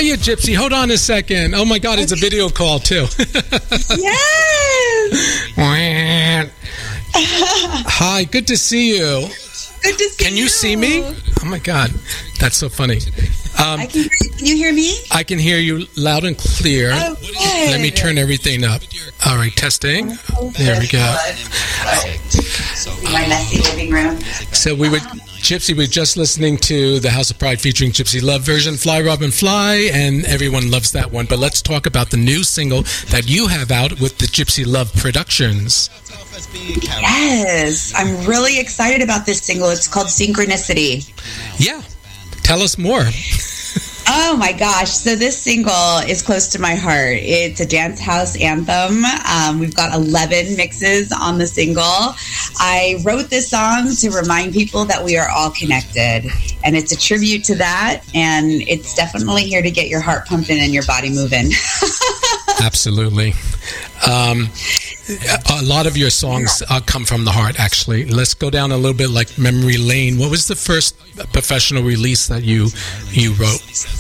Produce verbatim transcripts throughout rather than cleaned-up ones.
you, Gypsy? Hold on a second. Oh my God, it's a video call too. Yes. Hi, good to see you. Good to see you. Can you see me? Oh my God, that's so funny. Um, I can, can you hear me? I can hear you loud and clear. Oh, good. Let me turn everything up. All right, testing. There we go. My messy living room. So we were, Gypsy, we were just listening to the House of Pride featuring Gypsy Love version, Fly Robin Fly, and everyone loves that one. But let's talk about the new single that you have out with the Gypsy Love Productions. Yes, I'm really excited about this single. It's called Synchronicity. Yeah, tell us more. Oh my gosh. So this single is close to my heart. It's a dance house anthem. Um, we've got eleven mixes on the single. I wrote this song to remind people that we are all connected. And it's a tribute to that. And it's definitely here to get your heart pumping and your body moving. Absolutely. Um, a lot of your songs uh, come from the heart, actually. Let's go down a little bit like memory lane. What was the first professional release that you you wrote?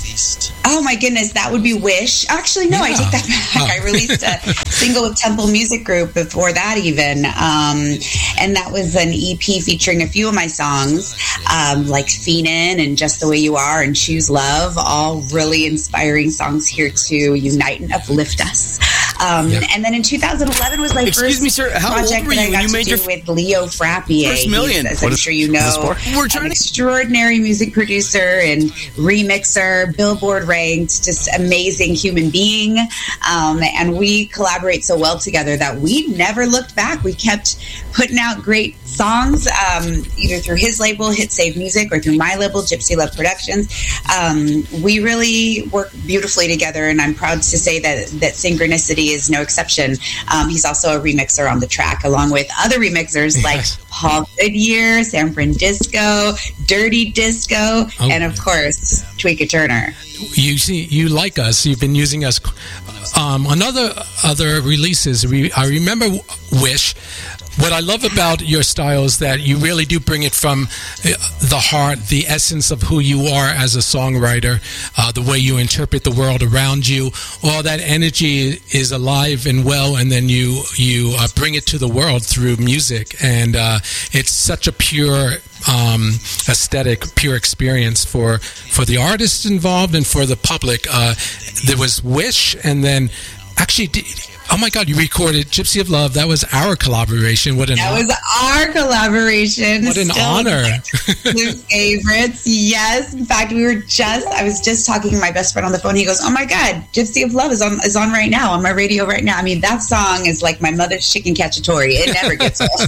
Oh my goodness, that would be Wish. Actually, no, yeah. I take that back. Oh. I released a single with Temple Music Group before that even. Um, and that was an E P featuring a few of my songs, um, like Feenin' and Just the Way You Are and Choose Love, all really inspiring songs here to unite and uplift us. Um, yep. And then in two thousand eleven was my Excuse first me, sir, how project old were that you I got when you to made do your with Leo Frappier. First million. He's, as what I'm is, sure you know, We're trying an to... extraordinary music producer and remixer, Billboard ranked, just amazing human being. Um, and we collaborate so well together that we never looked back. We kept putting out great songs, um, either through his label, Hit Save Music, or through my label, Gypsy Love Productions. Um, we really work beautifully together, and I'm proud to say that, that Synchronicity is no exception. Um, he's also a remixer on the track, along with other remixers like yes. Paul Goodyear, San Francisco, Dirty Disco, oh. and of course, Tweeka Turner. You see, you like us. You've been using us um, on other other releases. We, I remember Wish. What I love about your style is that you really do bring it from the heart, the essence of who you are as a songwriter, uh, the way you interpret the world around you. All that energy is alive and well, and then you you uh, bring it to the world through music. And uh, it's such a pure um, aesthetic, pure experience for, for the artists involved and for the public. Uh, there was Wish, and then actually... Oh my God, you recorded Gypsy of Love. That was our collaboration. What an That was our collaboration. What an Still honor. Favorites. Yes. In fact, we were just, I was just talking to my best friend on the phone. He goes, oh my God, Gypsy of Love is on is on right now, on my radio right now. I mean, that song is like my mother's chicken cacciatore. It never gets old.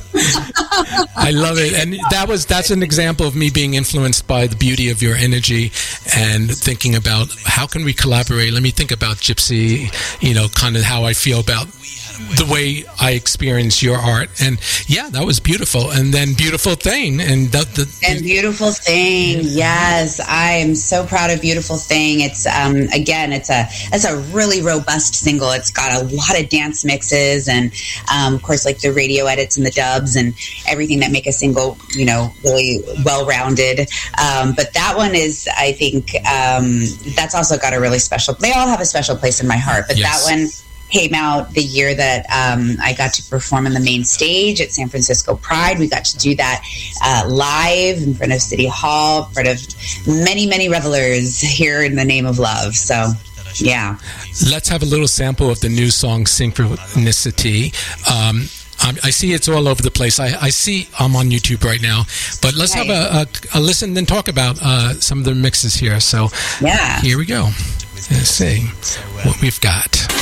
I love it. And that was that's an example of me being influenced by the beauty of your energy and thinking about how can we collaborate. Let me think about Gypsy, you know, kind of how I feel about the way I experience your art. And yeah, that was beautiful. And then Beautiful Thing. And the, the, and Beautiful Thing. Yes. I am so proud of Beautiful Thing. It's, um, again, it's a, it's a really robust single. It's got a lot of dance mixes and, um, of course, like the radio edits and the dubs and everything that make a single, you know, really well-rounded. Um, but that one is, I think, um, that's also got a really special, they all have a special place in my heart. But yes. that one came out the year that um, I got to perform on the main stage at San Francisco Pride. We got to do that uh, live in front of City Hall, in front of many, many revelers here in the name of love. So, yeah. Let's have a little sample of the new song, Synchronicity. Um, I see it's all over the place. I, I see I'm on YouTube right now. But let's right. have a, a, a listen and talk about uh, some of the mixes here. So, yeah. Here we go. Let's see what we've got.